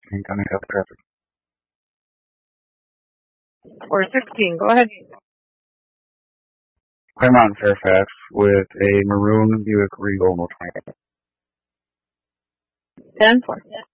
King County Health Traffic. 416, go ahead. Claremont Fairfax with a maroon Buick Regal motorcycle. 10-4.